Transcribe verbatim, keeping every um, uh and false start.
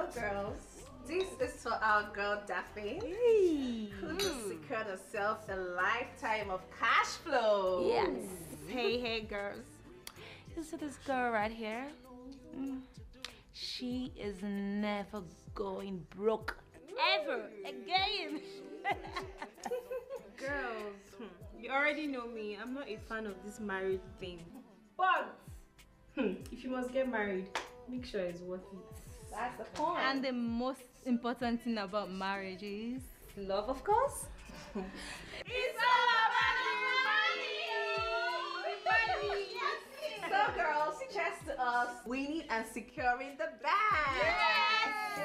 So girls, this is for our girl Daphne, Hey. who just secured herself a lifetime of cash flow. Yes. Hey, hey, girls. You see this girl right here? Mm. She is never going broke ever again. Girls, hmm, you already know me. I'm not a fan of this marriage thing. But hmm, if you must get married, make sure it's worth it. That's the point. And the most important thing about marriage is Love, of course. It's all about the money! Money! Yes! So girls, cheers to us winning and securing the bag! Yes!